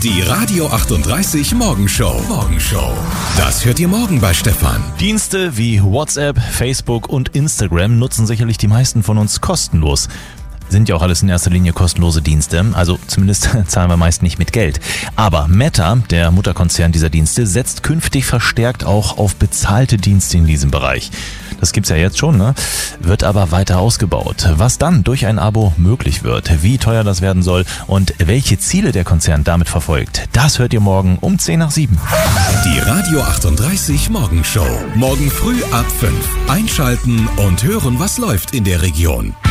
Die Radio 38 Morgenshow. Das hört ihr morgen bei Stefan. Dienste wie WhatsApp, Facebook und Instagram nutzen sicherlich die meisten von uns kostenlos. Sind ja auch alles in erster Linie kostenlose Dienste, also zumindest zahlen wir meist nicht mit Geld. Aber Meta, der Mutterkonzern dieser Dienste, setzt künftig verstärkt auch auf bezahlte Dienste in diesem Bereich. Das gibt's ja jetzt schon, ne? Wird aber weiter ausgebaut. Was dann durch ein Abo möglich wird, wie teuer das werden soll und welche Ziele der Konzern damit verfolgt, das hört ihr morgen um 6:50. Die Radio 38 Morgenshow. Morgen früh ab 5. Einschalten und hören, was läuft in der Region.